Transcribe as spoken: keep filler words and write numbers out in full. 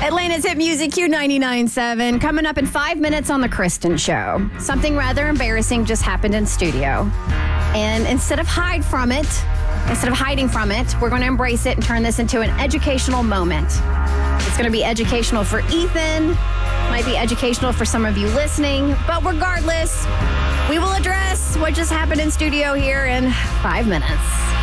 Atlanta's Hit Music Q ninety-nine point seven. Coming up in five minutes on The Kristen Show. Something rather embarrassing just happened in studio. And instead of hide from it, instead of hiding from it, we're going to embrace it and turn this into an educational moment. It's going to be educational for Ethan. Might be educational for some of you listening. But regardless, we will address what just happened in studio here in five minutes.